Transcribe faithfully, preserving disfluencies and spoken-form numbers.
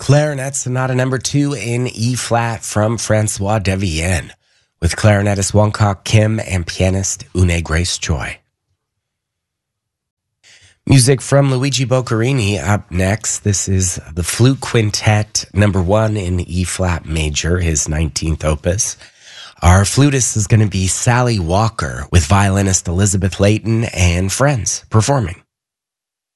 Clarinet Sonata Number Two in E flat from Francois Devienne, with clarinetist Wong Kok Kim and pianist Une Grace Choi. Music from Luigi Boccherini up next. This is the Flute Quintet Number One in E flat major, his nineteenth opus. Our flutist is going to be Sally Walker, with violinist Elizabeth Layton and friends performing.